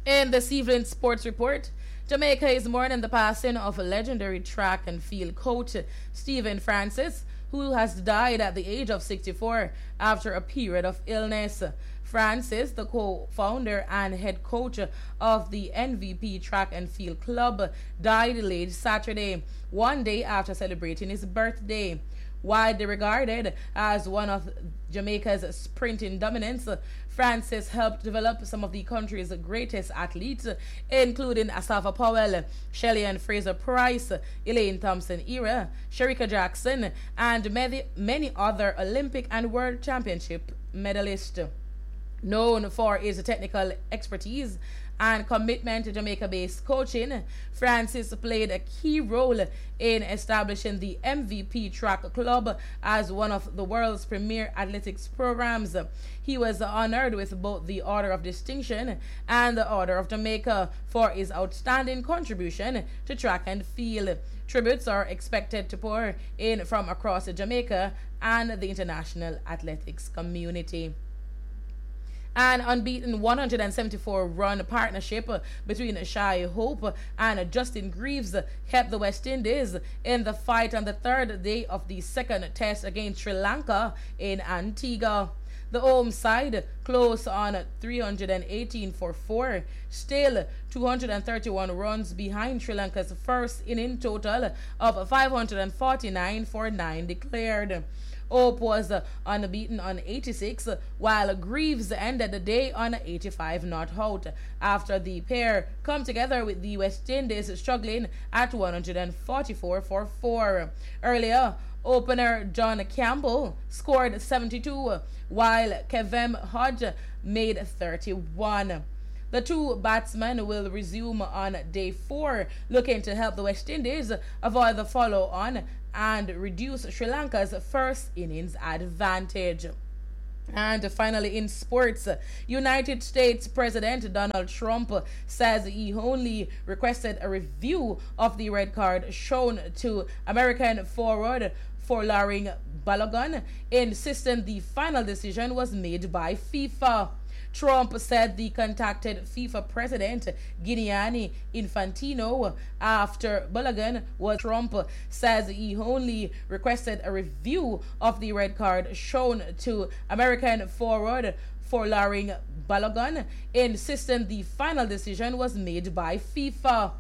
In this evening's sports report, Jamaica is mourning the passing of a legendary track and field coach Stephen Francis, who has died at the age of 64 after a period of illness. Francis, the co-founder and head coach of the MVP Track and Field Club, died late Saturday, one day after celebrating his birthday. Widely regarded as one of Jamaica's sprinting dominants, Francis helped develop some of the country's greatest athletes, including Asafa Powell, Shelley and Fraser Price, Elaine Thompson-Era, Shericka Jackson, and many other Olympic and World Championship medalists. Known for his technical expertise and commitment to Jamaica-based coaching, Francis played a key role in establishing the MVP Track Club as one of the world's premier athletics programs. He was honored with both the Order of Distinction and the Order of Jamaica for his outstanding contribution to track and field. Tributes are expected to pour in from across Jamaica and the international athletics community. An unbeaten 174-run partnership between Shai Hope and Justin Greaves kept the West Indies in the fight on the third day of the second test against Sri Lanka in Antigua. The home side closed on 318 for 4, still 231 runs behind Sri Lanka's first inning total of 549 for 9 declared. Hope was unbeaten on 86, while Greaves ended the day on 85 not out, after the pair come together with the West Indies struggling at 144 for 4. Earlier, opener John Campbell scored 72, while Kevem Hodge made 31. The two batsmen will resume on day 4, looking to help the West Indies avoid the follow-on and reduce Sri Lanka's first innings advantage. And finally, in sports, United States President Donald Trump says he only requested a review of the red card shown to American forward Folarin Balogun, insisting the final decision was made by FIFA. Trump said he contacted FIFA President Gianni Infantino after Balogun was. Trump says he only requested a review of the red card shown to American forward Folarin Balogun, insisting the final decision was made by FIFA.